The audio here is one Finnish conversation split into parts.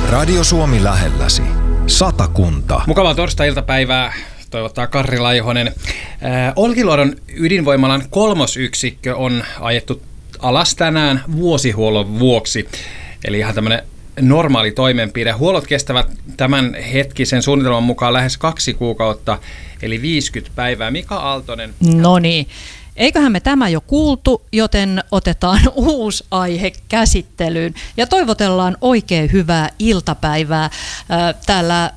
Radio Suomi lähelläsi. Satakunta. Mukavaa torstai-iltapäivää, toivottaa Karri Laihonen. Olkiluodon ydinvoimalan 3. yksikkö on ajettu alas tänään vuosihuollon vuoksi. Eli ihan tämmöinen normaali toimenpide. Huollot kestävät tämän hetkisen suunnitelman mukaan lähes 2 kuukautta, eli 50 päivää. Mika Aaltonen. No niin. Eiköhän me tämä jo kuultu, joten otetaan uusi aihe käsittelyyn ja toivotellaan oikein hyvää iltapäivää täällä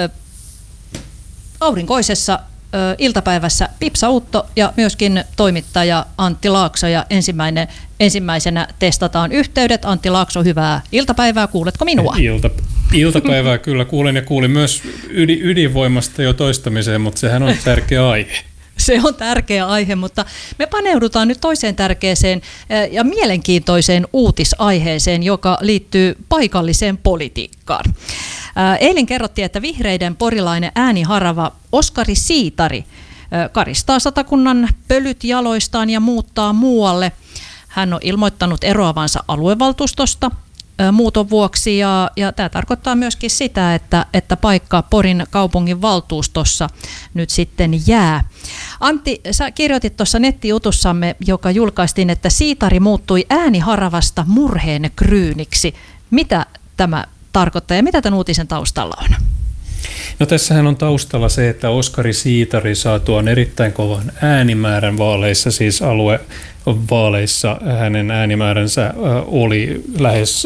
aurinkoisessa iltapäivässä Pipsa Utto ja myöskin toimittaja Antti Laakso. Ja ensimmäisenä testataan yhteydet. Antti Laakso, hyvää iltapäivää. Kuuletko minua? Iltapäivää kyllä kuulen ja kuulin myös ydinvoimasta jo toistamiseen, mutta sehän on tärkeä aihe. Se on tärkeä aihe, mutta me paneudutaan nyt toiseen tärkeäseen ja mielenkiintoiseen uutisaiheeseen, joka liittyy paikalliseen politiikkaan. Eilen kerrottiin, että vihreiden porilainen ääniharava Oskari Siitari karistaa Satakunnan pölyt jaloistaan ja muuttaa muualle. Hän on ilmoittanut eroavansa aluevaltuustosta muuton vuoksi ja tämä tarkoittaa myöskin sitä, että paikka Porin kaupungin valtuustossa nyt sitten jää. Antti, sä kirjoitit tuossa nettijutussamme, joka julkaistiin, että Siitari muuttui ääniharavasta murheenkryyniksi. Mitä tämä tarkoittaa ja mitä tämän uutisen taustalla on? No tässähän on taustalla se, että Oskari Siitari saa tuon erittäin kovan äänimäärän vaaleissa, siis aluevaaleissa hänen äänimääränsä oli lähes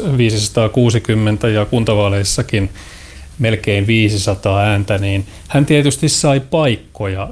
560 ja kuntavaaleissakin melkein 500 ääntä, niin hän tietysti sai paikkoja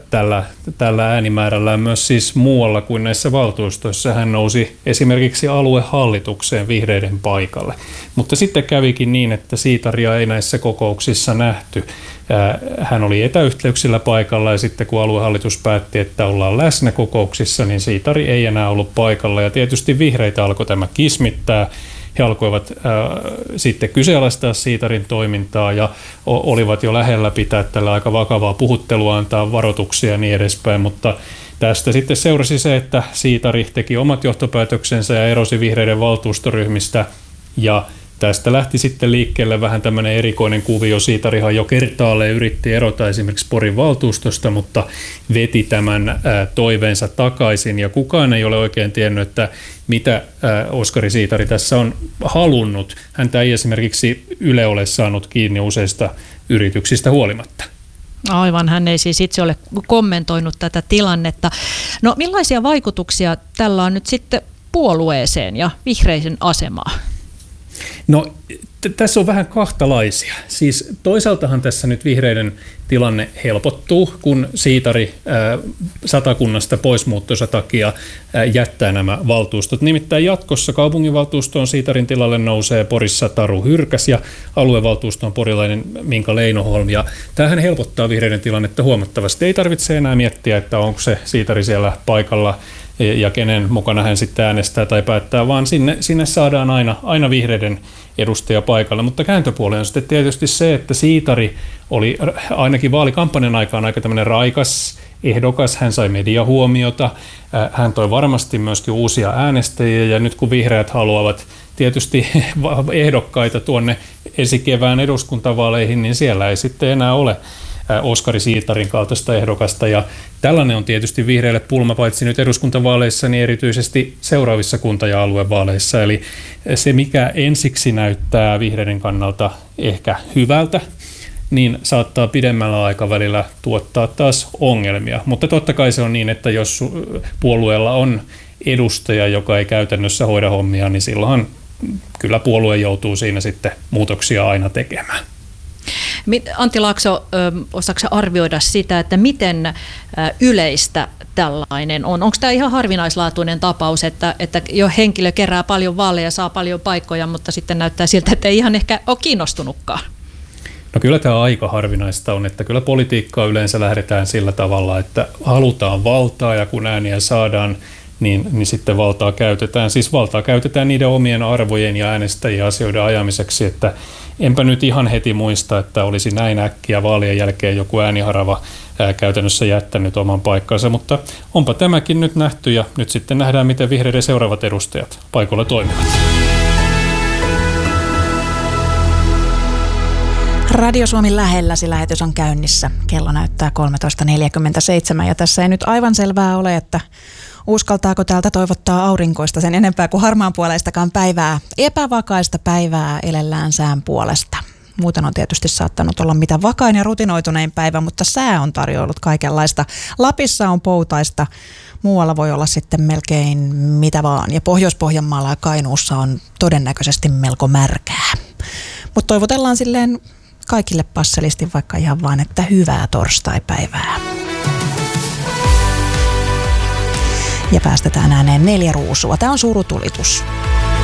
tällä äänimäärällään myös siis muualla kuin näissä valtuustoissa. Hän nousi esimerkiksi aluehallitukseen vihreiden paikalle. Mutta sitten kävikin niin, että Siitaria ei näissä kokouksissa nähty. Hän oli etäyhteyksillä paikalla ja sitten kun aluehallitus päätti, että ollaan läsnä kokouksissa, niin Siitari ei enää ollut paikalla. Ja tietysti vihreitä alkoi tämä kismittää. He alkoivat sitten kyseenalaistaa Siitarin toimintaa ja olivat jo lähellä pitää tällä aika vakavaa puhuttelua, antaa varoituksia ja niin edespäin, mutta tästä sitten seurasi se, että Siitari teki omat johtopäätöksensä ja erosi vihreiden valtuustoryhmistä ja tästä lähti sitten liikkeelle vähän tämmöinen erikoinen kuvio. Siitarihan jo kertaalleen yritti erota esimerkiksi Porin valtuustosta, mutta veti tämän toiveensa takaisin. Ja kukaan ei ole oikein tiennyt, että mitä Oskari Siitari tässä on halunnut. Häntä ei esimerkiksi Yle ole saanut kiinni useista yrityksistä huolimatta. Aivan, hän ei siis itse ole kommentoinut tätä tilannetta. No millaisia vaikutuksia tällä on nyt sitten puolueeseen ja vihreisen asemaan? No tässä on vähän kahtalaisia. Siis toisaaltahan tässä nyt vihreiden tilanne helpottuu, kun Siitari Satakunnasta poismuuttonsa takia jättää nämä valtuustot. Nimittäin jatkossa kaupunginvaltuustoon Siitarin tilalle nousee Porissa Taru Hyrkäs ja aluevaltuustoon porilainen Minka Leinoholm. Ja tämähän helpottaa vihreiden tilannetta huomattavasti. Ei tarvitse enää miettiä, että onko se Siitari siellä paikalla ja kenen mukana hän sitten äänestää tai päättää, vaan sinne saadaan aina vihreiden edustaja paikalle. Mutta kääntöpuoli on sitten tietysti se, että Siitari oli ainakin vaalikampanjan aikaan aika tämmöinen raikas ehdokas. Hän sai mediahuomiota, hän toi varmasti myöskin uusia äänestäjiä ja nyt kun vihreät haluavat tietysti ehdokkaita tuonne esikevään eduskuntavaaleihin, niin siellä ei sitten enää ole Oskari Siitarin kaltaista ehdokasta ja tällainen on tietysti vihreille pulma paitsi nyt eduskuntavaaleissa, niin erityisesti seuraavissa kunta- ja aluevaaleissa. Eli se, mikä ensiksi näyttää vihreiden kannalta ehkä hyvältä, niin saattaa pidemmällä aikavälillä tuottaa taas ongelmia. Mutta totta kai se on niin, että jos puolueella on edustaja, joka ei käytännössä hoida hommia, niin silloinhan kyllä puolue joutuu siinä sitten muutoksia aina tekemään. Antti Laakso, osaatko arvioida sitä, että miten yleistä tällainen on? Onko tämä ihan harvinaislaatuinen tapaus, että jo henkilö kerää paljon vaaleja, saa paljon paikkoja, mutta sitten näyttää siltä, että ei ihan ehkä ole kiinnostunutkaan? No kyllä tämä aika harvinaista on, että kyllä politiikkaa yleensä lähdetään sillä tavalla, että halutaan valtaa ja kun ääniä saadaan, niin sitten valtaa käytetään. Siis valtaa käytetään niiden omien arvojen ja äänestäjien asioiden ajamiseksi, että enpä nyt ihan heti muista, että olisi näin äkkiä vaalien jälkeen joku ääniharava käytännössä jättänyt oman paikkansa, mutta onpa tämäkin nyt nähty ja nyt sitten nähdään, miten vihreiden seuraavat edustajat paikalla toimivat. Radio Suomi lähelläsi lähetys on käynnissä. Kello näyttää 13.47 ja tässä ei nyt aivan selvää ole, että uskaltaako täältä toivottaa aurinkoista sen enempää kuin harmaanpuoleistakaan päivää. Epävakaista päivää elellään sään puolesta. Muuten on tietysti saattanut olla mitä vakain ja rutinoitunein päivä, mutta sää on tarjoillut kaikenlaista. Lapissa on poutaista, muualla voi olla sitten melkein mitä vaan. Ja Pohjois-Pohjanmaalla ja Kainuussa on todennäköisesti melko märkää. Mutta toivotellaan silleen kaikille passelisti vaikka ihan vaan, että hyvää torstaipäivää. Ja päästetään ääneen 4 ruusua. Tämä on surutulitus.